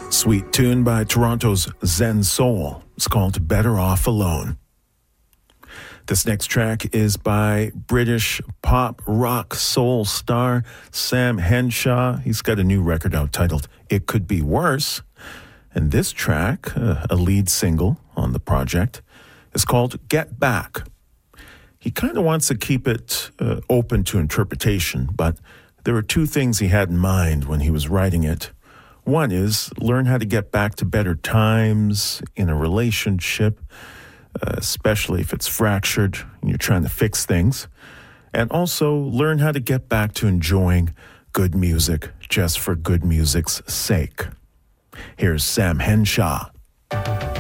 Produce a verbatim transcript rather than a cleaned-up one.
Sweet tune by Toronto's Zen Soul. It's called Better Off Alone. This next track is by British pop rock soul star Sam Henshaw. He's got a new record out titled It Could Be Worse. And this track, uh, a lead single on the project, is called Get Back. He kind of wants to keep it uh, open to interpretation, but there were two things he had in mind when he was writing it. One is learn how to get back to better times in a relationship, uh, especially if it's fractured and you're trying to fix things. And also learn how to get back to enjoying good music just for good music's sake. Here's Sam Henshaw.